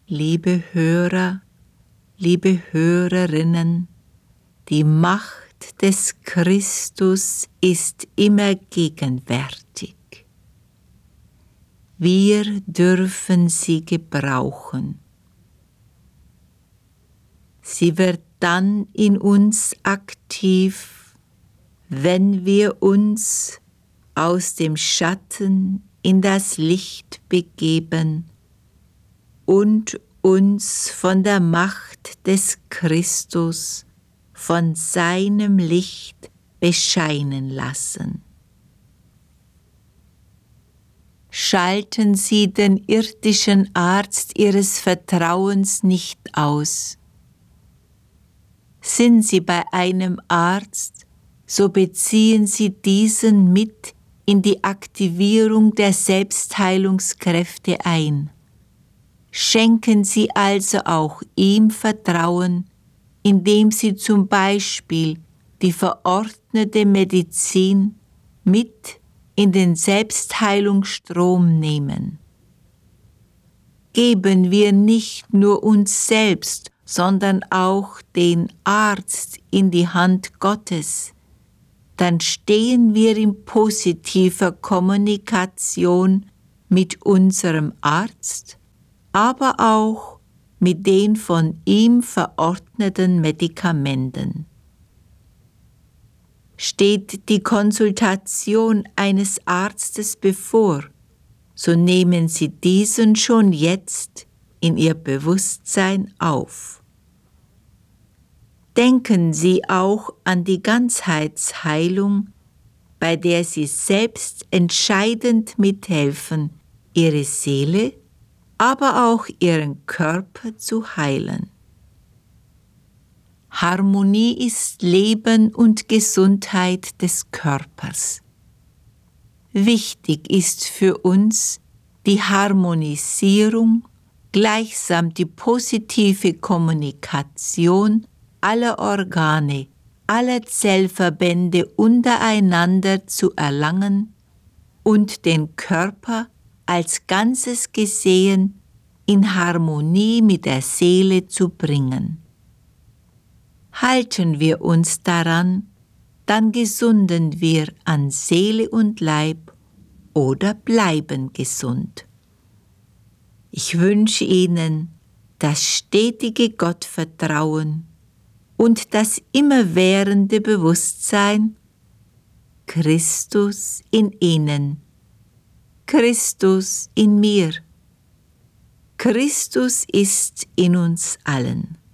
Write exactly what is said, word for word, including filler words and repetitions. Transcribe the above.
Liebe Hörer, liebe Hörerinnen, die Macht des Christus ist immer gegenwärtig. Wir dürfen sie gebrauchen. Sie wird dann in uns aktiv, wenn wir uns aus dem Schatten in das Licht begeben und uns von der Macht des Christus, von seinem Licht bescheinen lassen. Schalten Sie den irdischen Arzt Ihres Vertrauens nicht aus. Sind Sie bei einem Arzt, so beziehen Sie diesen mit in die Aktivierung der Selbstheilungskräfte ein. Schenken Sie also auch ihm Vertrauen, indem Sie zum Beispiel die verordnete Medizin mit in den Selbstheilungsstrom nehmen. Geben wir nicht nur uns selbst, sondern auch den Arzt in die Hand Gottes, dann stehen wir in positiver Kommunikation mit unserem Arzt, aber auch mit den von ihm verordneten Medikamenten. Steht die Konsultation eines Arztes bevor, so nehmen Sie diesen schon jetzt in Ihr Bewusstsein auf. Denken Sie auch an die Ganzheitsheilung, bei der Sie selbst entscheidend mithelfen, Ihre Seele, aber auch Ihren Körper zu heilen. Harmonie ist Leben und Gesundheit des Körpers. Wichtig ist für uns die Harmonisierung, gleichsam die positive Kommunikation aller Organe, aller Zellverbände untereinander zu erlangen und den Körper als Ganzes gesehen in Harmonie mit der Seele zu bringen. Halten wir uns daran, dann gesunden wir an Seele und Leib oder bleiben gesund. Ich wünsche Ihnen das stetige Gottvertrauen und das immerwährende Bewusstsein, Christus in Ihnen, Christus in mir. Christus ist in uns allen.